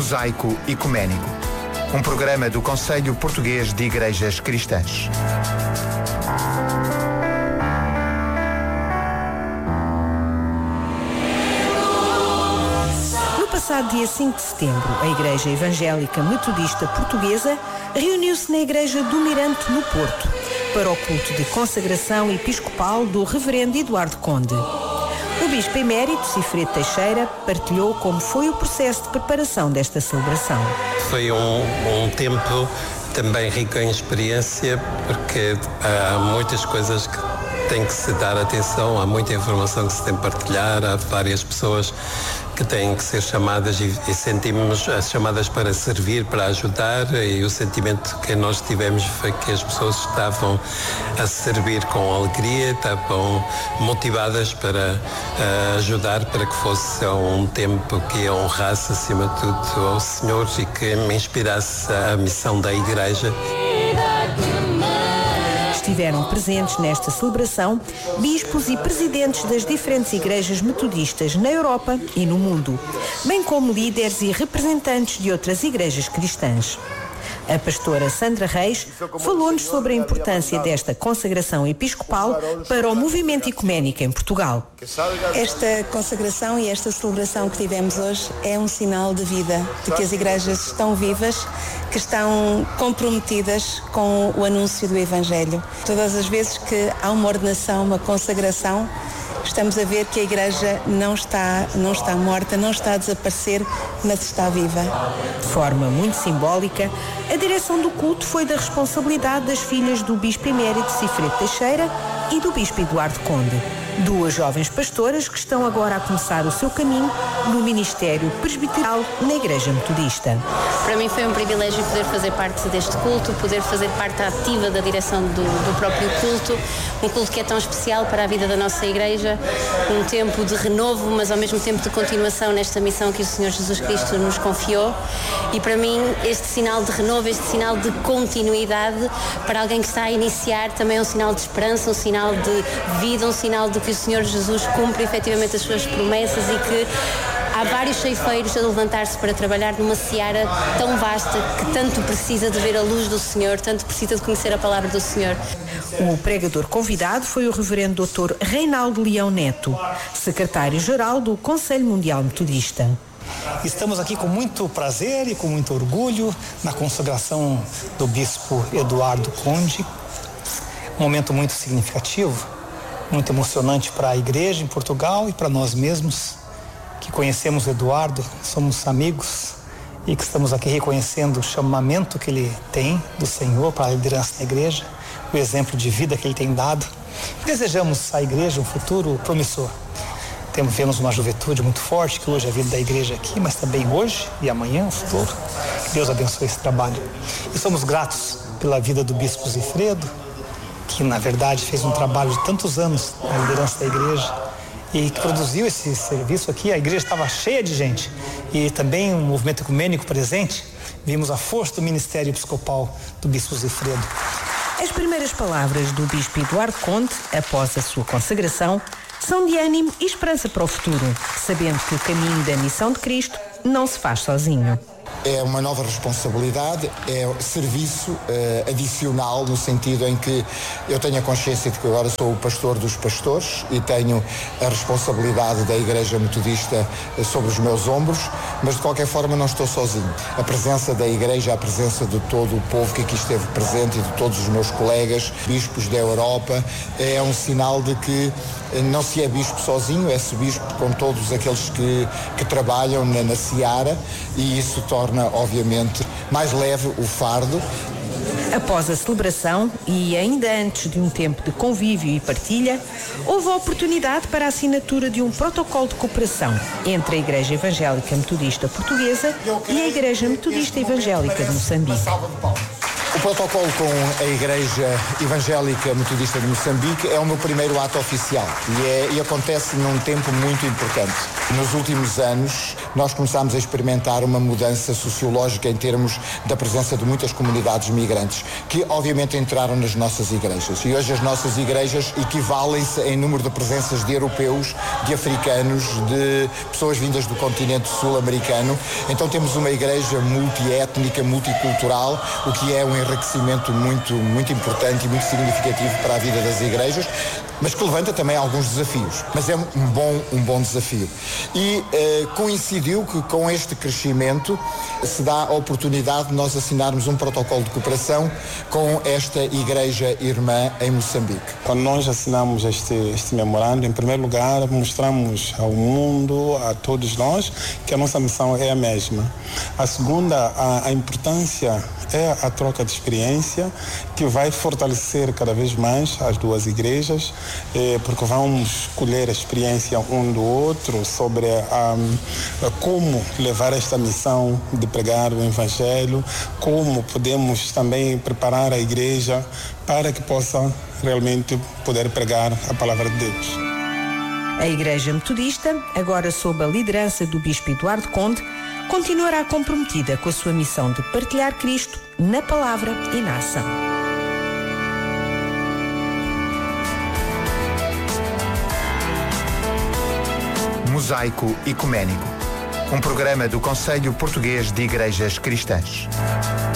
Mosaico Ecuménico, um programa do Conselho Português de Igrejas Cristãs. No passado dia 5 de setembro, a Igreja Evangélica Metodista Portuguesa reuniu-se na Igreja do Mirante, no Porto, para o culto de consagração episcopal do Reverendo Eduardo Conde. O Bispo Emérito Cifredo Teixeira partilhou como foi o processo de preparação desta celebração. Foi um tempo também rico em experiência, porque há muitas coisas que tem que se dar atenção, há muita informação que se tem que partilhar, há várias pessoas que têm que ser chamadas e sentimos as chamadas para servir, para ajudar, e o sentimento que nós tivemos foi que as pessoas estavam a servir com alegria, estavam motivadas para ajudar, para que fosse um tempo que honrasse acima de tudo ao Senhor e que me inspirasse a missão da Igreja. Estiveram presentes nesta celebração bispos e presidentes das diferentes igrejas metodistas na Europa e no mundo, bem como líderes e representantes de outras igrejas cristãs. A pastora Sandra Reis falou-nos sobre a importância desta consagração episcopal para o movimento ecuménico em Portugal. Esta consagração e esta celebração que tivemos hoje é um sinal de vida, de que as igrejas estão vivas, que estão comprometidas com o anúncio do Evangelho. Todas as vezes que há uma ordenação, uma consagração, estamos a ver que a Igreja não está morta, não está a desaparecer, mas está viva. De forma muito simbólica, a direção do culto foi da responsabilidade das filhas do Bispo Emérito Cifredo Teixeira e do Bispo Eduardo Conde, duas jovens pastoras que estão agora a começar o seu caminho no ministério presbiteral na Igreja Metodista. Para mim foi um privilégio poder fazer parte deste culto, poder fazer parte ativa da direção do próprio culto, um culto que é tão especial para a vida da nossa Igreja, um tempo de renovo, mas ao mesmo tempo de continuação nesta missão que o Senhor Jesus Cristo nos confiou. E para mim este sinal de renovo, este sinal de continuidade para alguém que está a iniciar também é um sinal de esperança, um sinal de vida, um sinal de que o Senhor Jesus cumpre efetivamente as suas promessas e que há vários ceifeiros a levantar-se para trabalhar numa seara tão vasta que tanto precisa de ver a luz do Senhor, tanto precisa de conhecer a palavra do Senhor. O pregador convidado foi o reverendo Dr. Reinaldo Leão Neto, secretário-geral do Conselho Mundial Metodista. Estamos aqui com muito prazer e com muito orgulho na consagração do bispo Eduardo Conde. Um momento muito significativo, muito emocionante para a igreja em Portugal e para nós mesmos, que conhecemos o Eduardo, somos amigos e que estamos aqui reconhecendo o chamamento que ele tem do Senhor para a liderança da igreja, o exemplo de vida que ele tem dado. Desejamos à igreja um futuro promissor. Vemos uma juventude muito forte, que hoje é a vida da igreja aqui, mas também hoje e amanhã, o futuro. Que Deus abençoe esse trabalho. E somos gratos pela vida do bispo Cifredo, que na verdade fez um trabalho de tantos anos na liderança da igreja e que produziu esse serviço aqui. A igreja estava cheia de gente e também um movimento ecumênico presente. Vimos a força do ministério episcopal do bispo Cifredo. As primeiras palavras do Bispo Eduardo Conde, após a sua consagração, são de ânimo e esperança para o futuro, sabendo que o caminho da missão de Cristo não se faz sozinho. É uma nova responsabilidade, é serviço adicional, no sentido em que eu tenho a consciência de que agora sou o pastor dos pastores e tenho a responsabilidade da Igreja Metodista sobre os meus ombros, mas de qualquer forma não estou sozinho. A presença da Igreja, a presença de todo o povo que aqui esteve presente e de todos os meus colegas, bispos da Europa, é um sinal de que não se é bispo sozinho, é-se bispo com todos aqueles que trabalham na seara, e isso torna, obviamente, mais leve o fardo. Após a celebração e ainda antes de um tempo de convívio e partilha, houve a oportunidade para a assinatura de um protocolo de cooperação entre a Igreja Evangélica Metodista Portuguesa e a Igreja Metodista Evangélica de Moçambique. O protocolo com a Igreja Evangélica Metodista de Moçambique é o meu primeiro ato oficial e acontece num tempo muito importante. Nos últimos anos, nós começámos a experimentar uma mudança sociológica em termos da presença de muitas comunidades migrantes, que obviamente entraram nas nossas igrejas. E hoje as nossas igrejas equivalem-se em número de presenças de europeus, de africanos, de pessoas vindas do continente sul-americano. Então temos uma igreja multiétnica, multicultural, o que é um enriquecimento muito importante e muito significativo para a vida das igrejas, mas que levanta também alguns desafios. Mas é um bom desafio. E coincidiu que com este crescimento se dá a oportunidade de nós assinarmos um protocolo de cooperação com esta igreja irmã em Moçambique. Quando nós assinamos este memorando, em primeiro lugar, mostramos ao mundo, a todos nós, que a nossa missão é a mesma. A segunda, a importância é a troca de experiência, que vai fortalecer cada vez mais as duas igrejas, porque vamos colher a experiência um do outro sobre como levar esta missão de pregar o Evangelho, como podemos também preparar a igreja para que possa realmente poder pregar a palavra de Deus. A Igreja Metodista, agora sob a liderança do Bispo Eduardo Conde, continuará comprometida com a sua missão de partilhar Cristo na palavra e na ação. Mosaico Ecuménico, um programa do Conselho Português de Igrejas Cristãs.